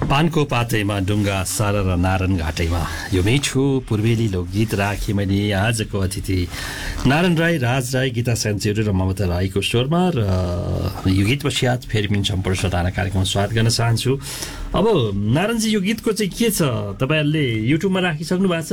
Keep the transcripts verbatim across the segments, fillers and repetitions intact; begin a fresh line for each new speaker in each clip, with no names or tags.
पानको पातैमा डुङ्गा सार र नारायण घाटैमा यो मिठो पूर्वेली लोकगीत राखेँ मैले आजको अतिथि नारायण राई, राज राई, गीता सेन्चुरी र ममता राईको स्वरमा। र यो गीत पश्चात फेरि पनि सम्पूर्ण श्रोतालाई कार्यक्रममा स्वागत गर्न चाहन्छु। अब नारायणजी, यो गीतको चाहिँ के छ, तपाईँहरूले युट्युबमा राखिसक्नु भएको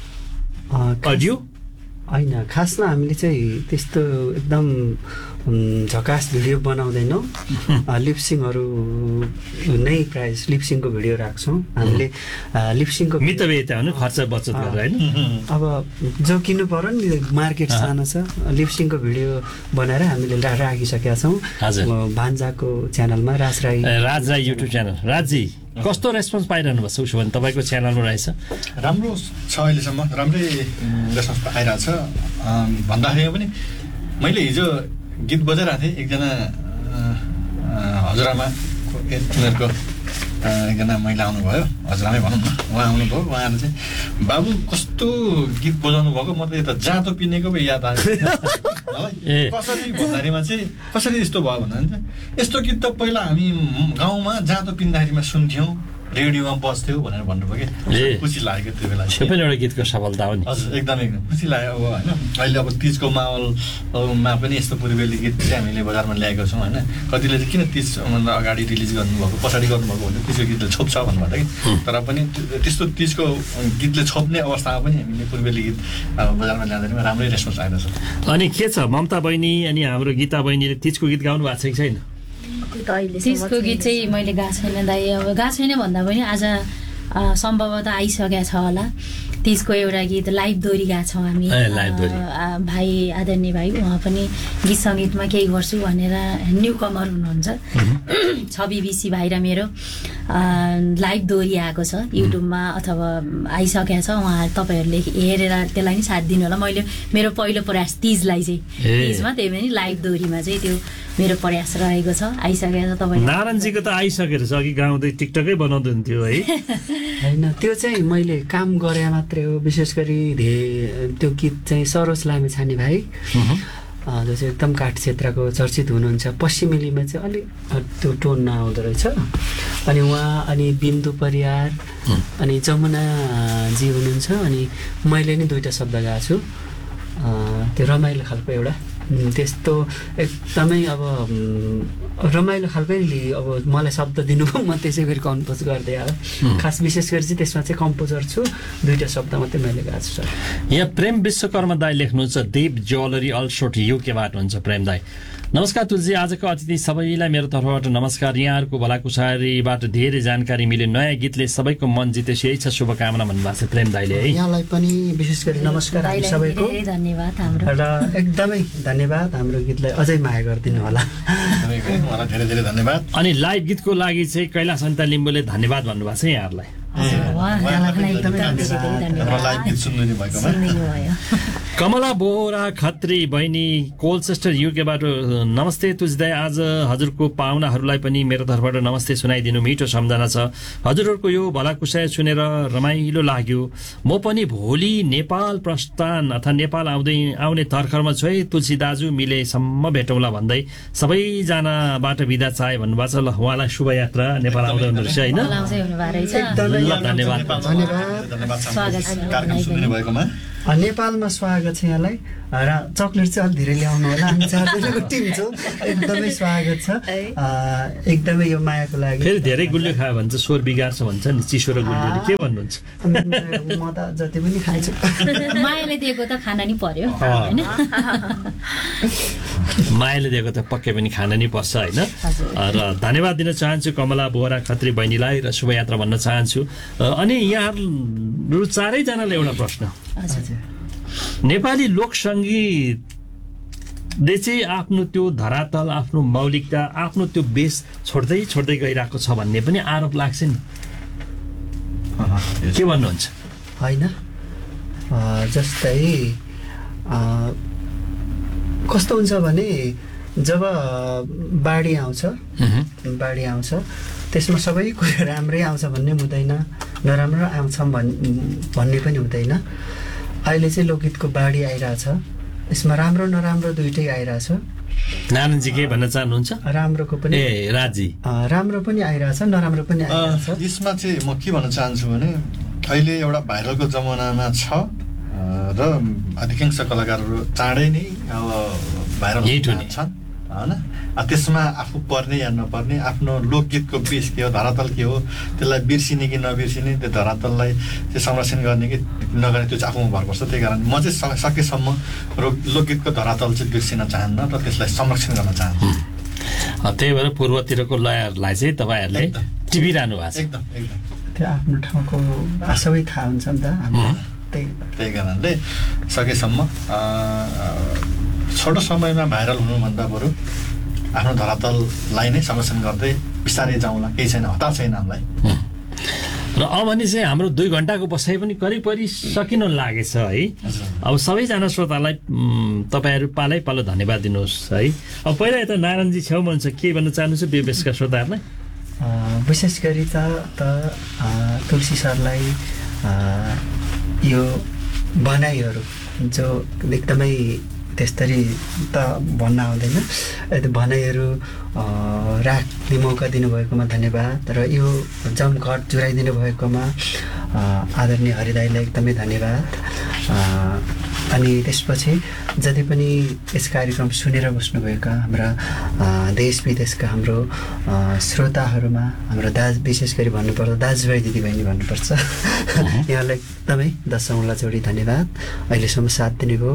छ अडियो?
होइन, खासमा हामीले चाहिँ त्यस्तो एकदम झकास भिडियो बनाउँदैनौँ। लिपसिङहरू नै प्रायः लिपसिङको भिडियो राख्छौँ हामीले। लिपसिङको
मितव्ययता हुनु, खर्च बचत गरेर होइन।
अब जो किन्नु पर्यो नि, मार्केट सानो छ, लिपसिङको भिडियो बनाएर हामीले राखिसकेका छौँ भान्जाको च्यानलमा, राज राई
राज राई युट्युब च्यानल। राजजी, कस्तो रेस्पोन्स पाइरहनु भएको छ उसो भने तपाईँको च्यानलमा रहेछ?
राम्रो छ, अहिलेसम्म राम्रै रेस्पोन्स आइरहेको छ। भन्दाखेरि पनि मैले हिजो गीत बजाइरहेको थिएँ, एकजना हजुरआमा, उनीहरूको एकजना महिला आउनुभयो, हजुरआमै भनौँ न, उहाँ आउनुभयो। उहाँहरू चाहिँ बाबु कस्तो गीत बजाउनु भएको, म त यता जाँतो पिनेको पो याद आयो। कसरी भन्दाखेरिमा चाहिँ कसरी यस्तो भयो भन्दा चाहिँ यस्तो गीत त पहिला हामी गाउँमा जाँतो पिन्दाखेरिमा सुन्थ्यौँ, रेडियोमा बस्थ्यो भनेर भन्नुभयो कि। खुसी लागेको त्यो बेला
त्यो पनि एउटा गीतको सफलता हो नि।
हजुर, एकदमै एकदम खुसी लाग्यो। अब होइन, अहिले अब तिजको माहौलमा पनि यस्तो पूर्वेली गीत चाहिँ हामीले बजारमा ल्याएको छौँ होइन। कतिले चाहिँ किन तिजभन्दा अगाडि रिलिज गर्नुभएको, पछाडि गर्नुभएको भने तिजको गीतले छोप्छ भन्नुभयो कि। तर पनि त्यस्तो तिजको गीतले छोप्ने अवस्थामा पनि हामीले पूर्वेली गीत बजारमा ल्याउँदाखेरि राम्रै रेस्पोन्स आएको छ।
अनि के छ, ममता बहिनी अनि हाम्रो गीता बहिनीले तिजको गीत गाउनु भएको छ कि छैन?
तिजको गीत चाहिँ मैले गाएको छैन दाइ। अब गाएको छैन भन्दा पनि आज सम्भवतः आइसकेको छ होला। तिजको एउटा गीत लाइभ दोहोरी गाएको छौँ हामी। भाइ आदरणीय भाइ, उहाँ पनि गीत सङ्गीतमा केही गर्छु भनेर न्यु कमर हुनुहुन्छ। छवि बिसी भाइ र मेरो लाइभ दोहोरी आएको छ युट्युबमा अथवा आइसकेको छ। उहाँ तपाईँहरूले हेरेर त्यसलाई नि साथ दिनु होला। मैले मेरो पहिलो प्रयास तिजलाई चाहिँ तिजमा, त्यही पनि लाइभ दोहोरीमा चाहिँ त्यो मेरो प्रयास रहेको छ, आइसकेको छ। तपाईँ
नारायणजीको त आइसकेको छ, अघि गाउँदै टिकटकै बनाउँदै हुन्थ्यो है?
होइन, त्यो चाहिँ मैले काम गरे मात्रै हो। विशेष गरी धेरै त्यो गीत चाहिँ सरोज लामेछाने भाइ, जो चाहिँ एकदम काठ क्षेत्रको चर्चित हुनुहुन्छ। पश्चिमेलीमा चाहिँ अलिक त्यो टोन नआउँदो रहेछ। अनि उहाँ, अनि बिन्दु परियार, अनि जमुनाजी हुनुहुन्छ। अनि मैले नि दुईवटा शब्द गाएको छु, त्यो रमाइलो खालको एउटा त्यस्तो एकदमै अब रमाइलो खालकै। अब मलाई शब्द दिनुभयो, म त्यसै गरी कम्पोज गर्दै अब खास विशेष गरी चाहिँ त्यसमा चाहिँ कम्पोजर छु। दुईवटा शब्द मात्रै मैले गाएको छु सर।
यहाँ प्रेम विश्वकर्मा दाई लेख्नुहुन्छ, देव ज्वेलरी अल्सोट युकेबाट हुन्छ प्रेम दाई। नमस्कार तुलसी, आजको अतिथि सबैलाई मेरो तर्फबाट नमस्कार। यहाँहरूको भलाकुसारीबाट धेरै जानकारी मिले, नयाँ गीतले सबैको मन जितेछ, यही छ शुभकामना भन्नुभएको छ प्रेम दाईले है।
यहाँलाई पनि विशेष गरी नमस्कार हामी सबैको,
धन्यवाद हाम्रो
र एकदमै धन्यवाद। हाम्रो गीतलाई अझै माया गरिदिनु होला,
धेरै धेरै धन्यवाद।
अनि लाइभ गीतको लागि चाहिँ कैलाश अन्त लिम्बूले धन्यवाद भन्नुभएको छ यहाँहरूलाई। कमला बोरा खत्री बहिनी कोलचेस्टर युकेबाट नमस्ते तुलसीदाई, आज हजुरको पाहुनाहरूलाई पनि मेरो तर्फबाट नमस्ते सुनाइदिनु, मिठो सम्झना छ। हजुरहरूको यो भलाकुसारी सुनेर रमाइलो लाग्यो। म पनि भोलि नेपाल प्रस्थान अथवा नेपाल आउँदै आउने तर्खरमा छु है तुलसी दाजु, मिलेसम्म भेटौँला भन्दै सबैजनाबाट बिदा चाहे भन्नुभएको छ। ल, उहाँलाई शुभयात्रा, नेपाल आउँदै हुनुहुँदो रहेछ होइन? धन्यवाद
कार्यक्रम सुनिदिनु भएकोमा।
नेपालमा स्वागत छ यहाँलाई। र चक्लेट चाहिँ अलिक धेरै ल्याउनु होला, हामी चारजनाको टिम छौँ, एकदमै स्वागत छ। एकदमै यो मायाको लागि।
फेरि धेरै गुलियो खायो भने चाहिँ स्वर बिगार्छ भन्छ नि, चिसो र गुलियोले के भन्नुहुन्छ?
म त जति पनि खान्छु,
मायाले दिएको त खाना नि पर्यो होइन?
मायाले दिएको त पक्कै पनि खाना नि पर्छ होइन? र धन्यवाद दिन चाहन्छु कमला बोहरा खत्री बहिनीलाई र शुभयात्रा भन्न चाहन्छु। अनि यहाँहरू चारैजनालाई एउटा प्रश्न, नेपाली लोकसङ्गीतले चाहिँ आफ्नो त्यो धरातल, आफ्नो मौलिकता, आफ्नो त्यो बेस छोड्दै छोड्दै गइरहेको छ भन्ने पनि आरोप लाग्छ नि, के भन्नुहुन्छ?
होइन, जस्तै कस्तो हुन्छ भने जब बाढी आउँछ बाढी आउँछ त्यसमा सबै कुरा राम्रै आउँछ भन्ने हुँदैन, नराम्रो आउँछ भन्ने पनि हुँदैन। अहिले चाहिँ लोकगीतको बाढी आइरहेछ, यसमा राम्रो नराम्रो दुइटै आइरहेछ।
नारायणजी के भन्न चाहनुहुन्छ?
राम्रोको पनि
ए राजी
राम्रो पनि आइरहेछ, नराम्रो पनि आइरहेछ।
यसमा चाहिँ म के भन्न चाहन्छु भने अहिले एउटा भाइरलको जमानामा छ र अधिकांश कलाकारहरू चाँडै नै अब भाइरल छन् होइन। त्यसमा आफू पर्ने या नपर्ने आफ्नो लोकगीतको बेस के हो, धरातल के हो, त्यसलाई बिर्सिने कि नबिर्सिने, त्यो धरातललाई चाहिँ संरक्षण गर्ने कि नगर्ने त्यो चाहिँ आफूमा भर पर्छ। त्यही कारण म चाहिँ सकेसम्म लोकगीतको धरातल चाहिँ बिर्सिन चाहन्न र त्यसलाई संरक्षण गर्न चाहन्छु।
त्यही भएर पूर्वतिरको लयहरूलाई चाहिँ तपाईँहरूले टिपिरहनु भएको छ।
एकदम एकदम
त्यो आफ्नो ठाउँको सबै थाहा हुन्छ नि त हामीलाई।
त्यही कारणले सकेसम्म छोटो समयमा भाइरल हुनुभन्दा बरु आफ्नो धरातललाई नै संरक्षण गर्दै बिस्तारै जाउँला, केही छैन, हतार छैन हामीलाई।
र अब भने चाहिँ हाम्रो दुई घन्टाको बसाइ पनि करिब करिब सकिन लागेछ है। अब सबैजना श्रोतालाई तपाईँहरू पालै पालो धन्यवाद दिनुहोस् है। अब पहिला यता नारायणजी छेउमा हुन्छ, के भन्न चाहनुहुन्छ बेबेसका श्रोताहरूलाई?
विशेष गरी त त तुलसी सरलाई यो भनाइहरू जो एकदमै त्यसरी त भन्न आउँदैन, भनाइहरू राख्ने मौका दिनुभएकोमा धन्यवाद र यो जमघट जुराइदिनु भएकोमा आदरणीय हरिदाईलाई एकदमै धन्यवाद। अनि त्यसपछि जति पनि यस कार्यक्रम सुनेर बस्नुभएका हाम्रा देश विदेशका हाम्रो श्रोताहरूमा हाम्रो दाज विशेष गरी भन्नुपर्दा दाजुभाइ दिदीबहिनी भन्नुपर्छ, यहाँलाई एकदमै दसौँलाई जोडी धन्यवाद। अहिलेसम्म साथ दिनुभयो,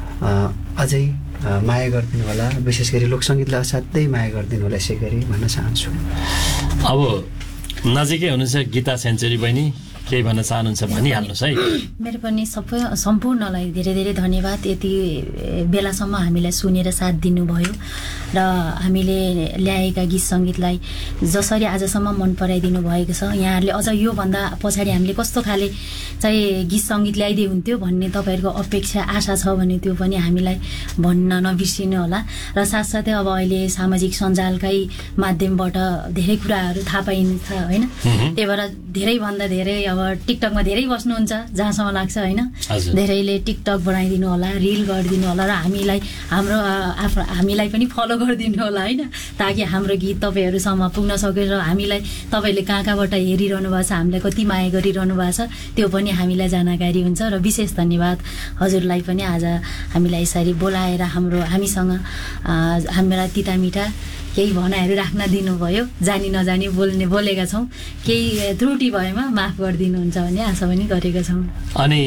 अझै माया गरिदिनु होला, विशेष गरी लोकसङ्गीतलाई असाध्यै माया गरिदिनु होला, यसै गरी भन्न चाहन्छु।
अब नजिकै हुनुहुन्छ गीता सेन्चुरी बहिनी, केही भन्न चाहनुहुन्छ भनिहाल्नुहोस् है।
मेरो पनि सबै सम्पूर्णलाई धेरै धेरै धन्यवाद, यति बेलासम्म हामीलाई सुनेर साथ दिनुभयो र हामीले ल्याएका गीत सङ्गीतलाई जसरी आजसम्म मन पराइदिनु भएको छ। यहाँहरूले अझ योभन्दा पछाडि हामीले कस्तो खाले चाहिँ गीत सङ्गीत ल्याइदिए हुन्थ्यो भन्ने तपाईँहरूको अपेक्षा आशा छ भने त्यो पनि हामीलाई भन्न नबिर्सिनु होला। र साथसाथै अब अहिले सामाजिक सञ्जालकै माध्यमबाट धेरै कुराहरू थाहा पाइन्छ होइन, त्यही भएर धेरैभन्दा धेरै अब टिकटकमा धेरै बस्नुहुन्छ जहाँसम्म लाग्छ होइन, धेरैले टिकटक बनाइदिनु होला, रिल गरिदिनु होला र हामीलाई हाम्रो आफ्नो हामीलाई पनि फलो गरिदिनु होला होइन, ताकि हाम्रो गीत तपाईँहरूसम्म पुग्न सकोस् र हामीलाई तपाईँले कहाँ कहाँबाट हेरिरहनु भएको छ, हामीलाई कति माया गरिरहनु भएको छ त्यो पनि हामीलाई जानकारी हुन्छ। र विशेष धन्यवाद हजुरलाई पनि आज हामीलाई यसरी बोलाएर हाम्रो हामीसँग हाम्रा तितामिठा केही भनाइहरू राख्न दिनुभयो, जानी नजानी बोल्ने बोलेका छौँ, केही त्रुटि भएमा माफ गरिदिनुहुन्छ भन्ने आशा पनि गरेका छौँ।
अनि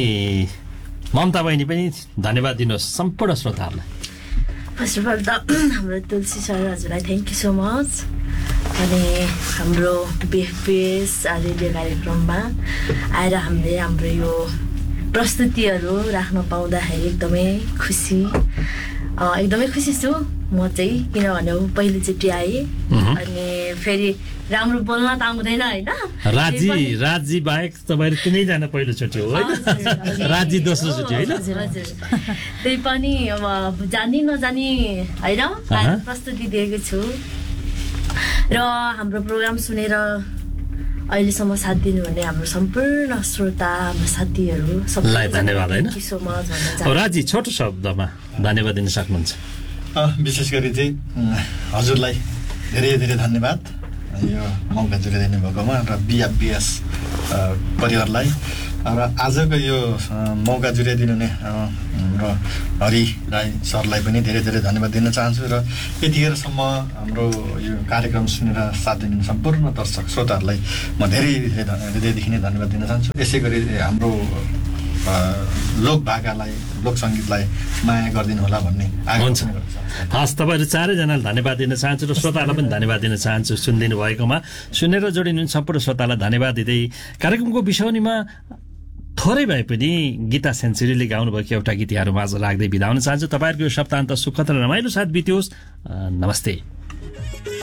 ममता बहिनी पनि धन्यवाद दिनुहोस् सम्पूर्ण श्रोताहरूलाई।
फर्स्ट अफ अल त हाम्रो तुलसी सर हजुरलाई थ्याङ्क यू सो मच। अनि हाम्रो बिएफपिएस रेडियो कार्यक्रममा आएर हामीले हाम्रो यो प्रस्तुतिहरू राख्न पाउँदाखेरि एकदमै खुसी एकदमै खुसी छु म चाहिँ, किनभने पहिलोचोटि आएँ अनि फेरि राम्रो बोल्न त आउँदैन होइन।
राजी राजी बाहेक तपाईँहरू तिनैजना पहिलोचोटि हो है, राजी दोस्रोचोटि होइन।
हजुर त्यही पनि अब जानी नजानी होइन प्रस्तुति दिएको छु र हाम्रो प्रोग्राम सुनेर अहिलेसम्म साथ दिनुहुने हाम्रो सम्पूर्ण श्रोता हाम्रो साथीहरू सबैलाई
धन्यवाद होइन।
थ्याङ्क यू सो मच भन्न चाहन्छु।
राजी छोटो शब्दमा धन्यवाद दिन सक्नुहुन्छ?
विशेष गरी चाहिँ हजुरलाई धेरै धेरै धन्यवाद यो मौका जुराइदिनु भएकोमा र बिएफबिएस परिवारलाई र आजको यो मौका जुराइदिनु हुने हाम्रो हरि राई सरलाई पनि धेरै धेरै धन्यवाद दिन चाहन्छु। र यतिखेरसम्म हाम्रो यो कार्यक्रम सुनेर साथ दिने सम्पूर्ण दर्शक श्रोताहरूलाई म धेरै धेरै हृदयदेखि नै धन्यवाद दिन चाहन्छु। यसै गरी हाम्रो लोक भाकालाई लोक सङ्गीतलाई माया गरिदिनु होला भन्ने
हुन्छ। हस्, तपाईँहरू चारैजनालाई धन्यवाद दिन चाहन्छु र श्रोतालाई पनि धन्यवाद दिन चाहन्छु सुनिदिनु भएकोमा। सुनेर जोडिनु सम्पूर्ण श्रोतालाई धन्यवाद दिँदै कार्यक्रमको विषयमा थोरै भए पनि गीता सेन्चुरीले गाउनुभएको एउटा गीत यहाँहरूमा आज राख्दै बिदा हुन चाहन्छु। तपाईँहरूको यो सप्ताहन्त सुखद र रमाइलो साथ बित्योस्। नमस्ते।